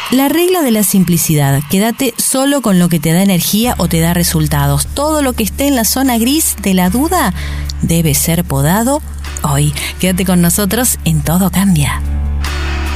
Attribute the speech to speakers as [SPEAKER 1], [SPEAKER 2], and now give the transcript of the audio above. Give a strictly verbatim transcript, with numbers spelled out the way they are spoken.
[SPEAKER 1] La regla de la simplicidad. Quédate solo con lo que te da energía o te da resultados. Todo lo que esté en la zona gris de la duda debe ser podado hoy. Quédate con nosotros en Todo Cambia.